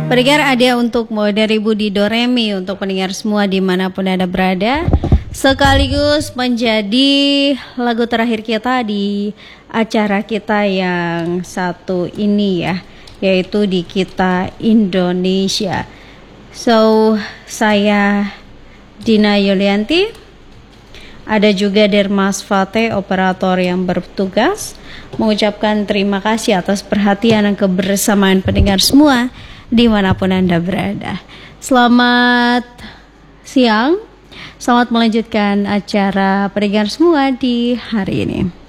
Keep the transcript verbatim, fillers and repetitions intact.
Pendengar, ada untuk mau dari Budi Doremi untuk pendengar semua dimanapun Anda berada, sekaligus menjadi lagu terakhir kita di acara kita yang satu ini ya, yaitu di Kita Indonesia. So, saya Dina Yulianti, ada juga Dermas Fate, operator yang bertugas, mengucapkan terima kasih atas perhatian dan kebersamaan pendengar semua dimanapun Anda berada. Selamat siang, selamat melanjutkan acara pendengar semua di hari ini.